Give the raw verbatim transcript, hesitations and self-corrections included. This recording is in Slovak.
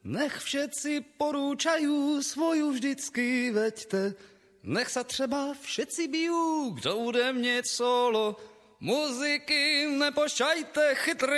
Nech všetci porúčajú svoju vždycky veďte. Nech sa třeba všetci bijú, kto bude mnieť solo. Muziky nepošťajte chytrý.